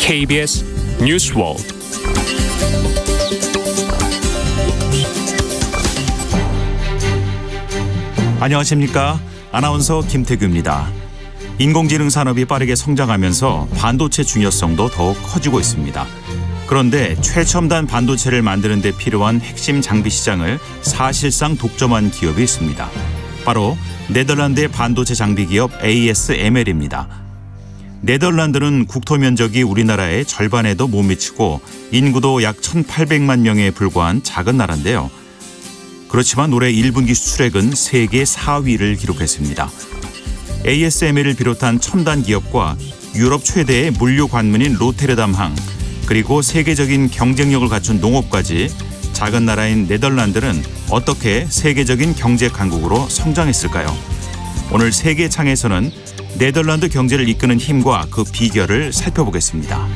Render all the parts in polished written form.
KBS 뉴스월드. 안녕하십니까? 아나운서 김태규입니다. 인공지능 산업이 빠르게 성장하면서 반도체 중요성도 더욱 커지고 있습니다. 그런데 최첨단 반도체를 만드는 데 필요한 핵심 장비 시장을 사실상 독점한 기업이 있습니다. 바로 네덜란드의 반도체 장비 기업 ASML입니다. 네덜란드는 국토 면적이 우리나라의 절반에도 못 미치고 인구도 약 1,800만 명에 불과한 작은 나라인데요. 그렇지만 올해 1분기 수출액은 세계 4위를 기록했습니다. ASML을 비롯한 첨단 기업과 유럽 최대의 물류 관문인 로테르담항, 그리고 세계적인 경쟁력을 갖춘 농업까지 작은 나라인 네덜란드는 어떻게 세계적인 경제 강국으로 성장했을까요? 오늘 세계창에서는 네덜란드 경제를 이끄는 힘과 그 비결을 살펴보겠습니다.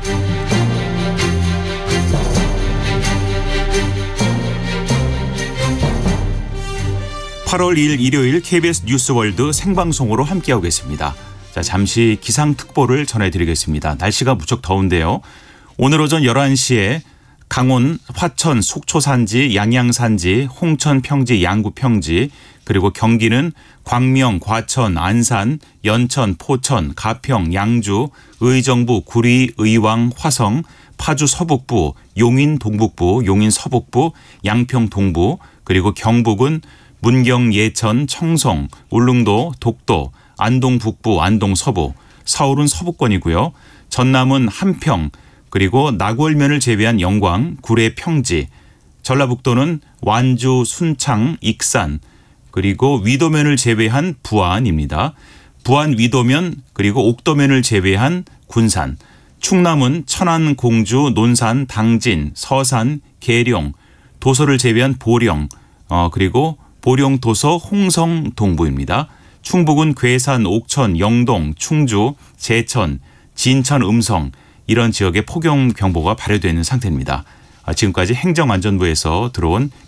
8월 2일 일요일 KBS 뉴스월드 생방송으로 함께하고 계십니다. 자, 잠시 기상특보를 전해드리겠습니다. 날씨가 무척 더운데요. 오늘 오전 11시에 강원, 화천, 속초 산지, 양양 산지, 홍천 평지, 양구 평지, 그리고 경기는 광명, 과천, 안산, 연천, 포천, 가평, 양주, 의정부, 구리, 의왕, 화성, 파주 서북부, 용인 동북부, 용인 서북부, 양평 동부, 그리고 경북은 문경, 예천, 청송, 울릉도, 독도, 안동 북부, 안동 서부, 서울은 서부권이고요. 전남은 한평, 그리고 나골면을 제외한 영광, 구례 평지, 전라북도는 완주, 순창, 익산, 그리고 위도면을 제외한 부안입니다. 부안 위도면 그리고 옥도면을 제외한 군산, 충남은 천안, 공주, 논산, 당진, 서산, 계룡, 도서를 제외한 보령, 그리고 보령, 도서, 홍성, 동부입니다. 충북은 괴산, 옥천, 영동, 충주, 제천, 진천, 음성 이런 지역에 폭염 경보가 발효되어 있는 상태입니다. 지금까지 행정안전부에서 들어온